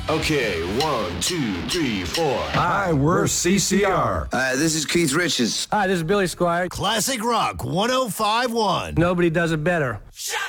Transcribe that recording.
Okay, 1, 2, 3, 4. Hi, we're CCR. This is Keith Richards. Hi, this is Billy Squire. Classic Rock 1051. Nobody does it better. Shut